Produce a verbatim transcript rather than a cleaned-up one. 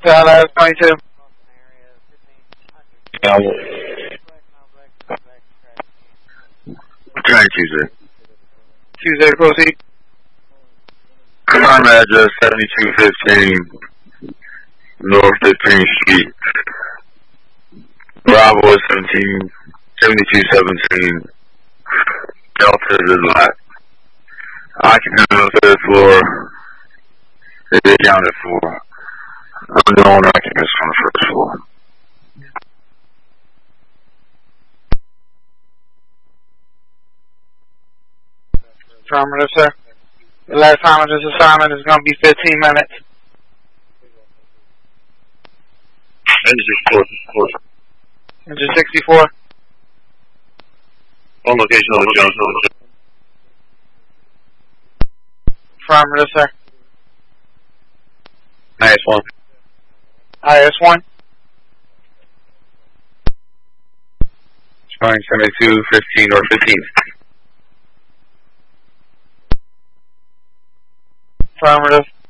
Dallas twenty-two. Yeah, Trying Tuesday. Tuesday, proceed. Confirm address seventy-two fifteen North fifteenth Street. Bravo is seventeen seventy-two seventeen Delta is lot. Occupant on the third floor. It is accounted for. Unknown occupants on the first floor. Affirmative, sir. The last time of this assignment is going to be fifteen minutes. Engine sixty-four. On location on the Johnson. Affirmative, sir. I S one. I S one. Showing seventy-two fifteen or fifteen. Affirmative.